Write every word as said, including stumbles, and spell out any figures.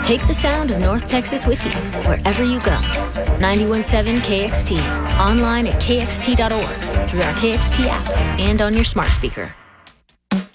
Take the sound of North Texas with you wherever you go. ninety-one point seven K X T, online at K X T dot org, through our K X T app, and on your smart speaker.